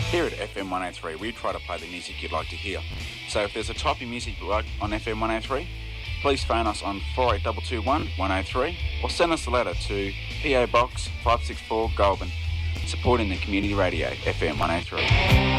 Here at FM 103, we try to play the music you'd like to hear. So if there's a type of music you like on FM 103, please phone us on 48221 103 or send us a letter to PO Box 564 Goulburn, supporting the community radio, FM 103.